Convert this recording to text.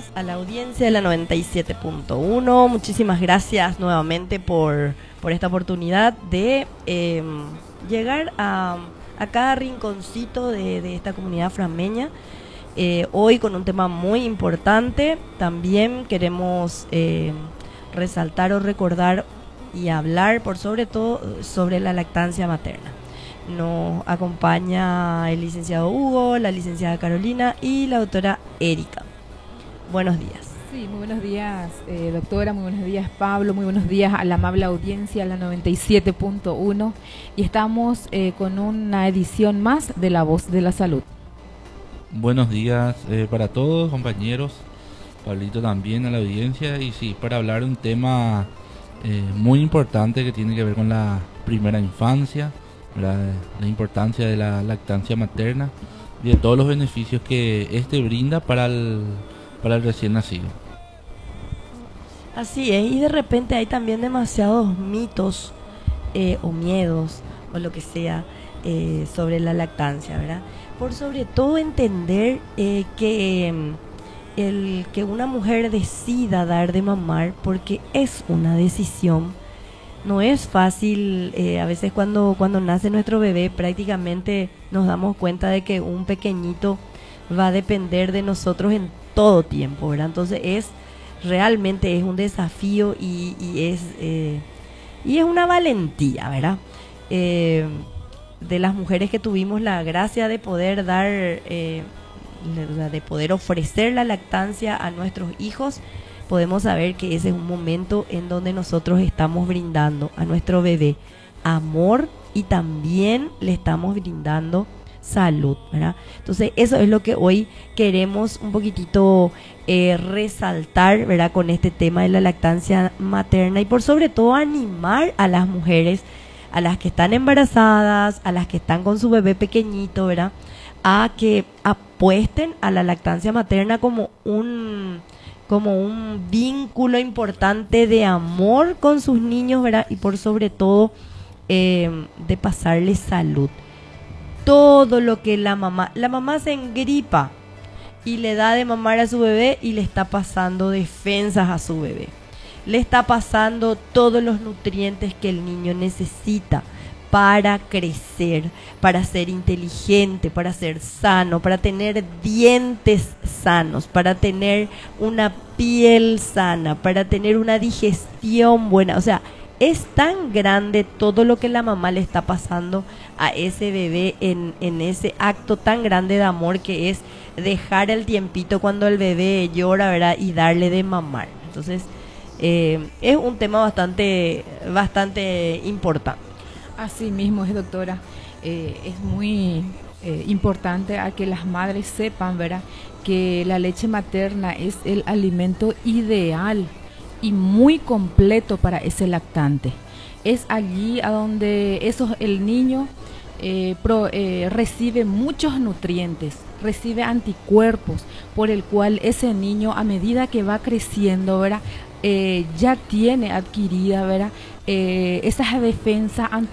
días a la audiencia de la 97.1. Muchísimas gracias nuevamente por esta oportunidad de llegar a cada rinconcito de esta comunidad frameña. Hoy con un tema muy importante. También queremos resaltar o recordar y hablar por sobre todo sobre la lactancia materna. Nos acompaña el licenciado Hugo, la licenciada Carolina y la doctora Erika. Buenos días. Sí, muy buenos días, doctora, muy buenos días, Pablo, muy buenos días a la amable audiencia, a la 97.1, y estamos con una edición más de La Voz de la Salud. Buenos días para todos, compañeros, Pablito también a la audiencia, y sí, para hablar de un tema muy importante que tiene que ver con la primera infancia, la importancia de la lactancia materna y de todos los beneficios que este brinda para el recién nacido. Así es, y de repente hay también demasiados mitos o miedos o lo que sea sobre la lactancia, ¿verdad? Por sobre todo entender que el que una mujer decida dar de mamar, porque es una decisión. No es fácil, a veces cuando nace nuestro bebé prácticamente nos damos cuenta de que un pequeñito va a depender de nosotros en todo tiempo, ¿verdad? Entonces realmente es un desafío y es una valentía, ¿verdad? De las mujeres que tuvimos la gracia de poder dar, de poder ofrecer la lactancia a nuestros hijos, podemos saber que ese es un momento en donde nosotros estamos brindando a nuestro bebé amor y también le estamos brindando salud, ¿verdad? Entonces eso es lo que hoy queremos un poquitito resaltar, ¿verdad? Con este tema de la lactancia materna y por sobre todo animar a las mujeres, a las que están embarazadas, a las que están con su bebé pequeñito, ¿verdad? A que apuesten a la lactancia materna como un vínculo importante de amor con sus niños, ¿verdad? Y por sobre todo de pasarles salud. Todo lo que la mamá se engripa y le da de mamar a su bebé y le está pasando defensas a su bebé. Le está pasando todos los nutrientes que el niño necesita para crecer, para ser inteligente, para ser sano, para tener dientes sanos, para tener una piel sana, para tener una digestión buena. O sea, es tan grande todo lo que la mamá le está pasando a ese bebé en ese acto tan grande de amor que es dejar el tiempito cuando el bebé llora, ¿verdad? Y darle de mamar. Entonces, es un tema bastante importante. Así mismo es, doctora. Es muy importante a que las madres sepan, ¿verdad?, que la leche materna es el alimento ideal y muy completo para ese lactante. Es allí a donde el niño recibe muchos nutrientes, recibe anticuerpos, por el cual ese niño, a medida que va creciendo, ¿verdad?, ya tiene adquirida, ¿verdad?, esa defensa ante